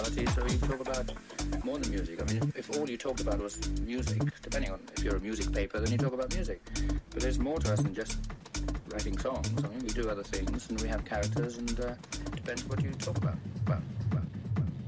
personality, so you talk about more than music. I mean, if all you talked about was music, depending on if you're a music paper, then you talk about music. But there's more to us than just writing songs. I mean, we do other things, and we have characters, and it depends what you talk about.